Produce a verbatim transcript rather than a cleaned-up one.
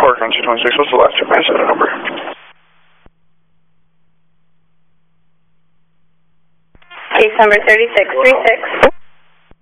Oregon two twenty-six, what's the last two digits of the number? Case number thirty-six thirty-six.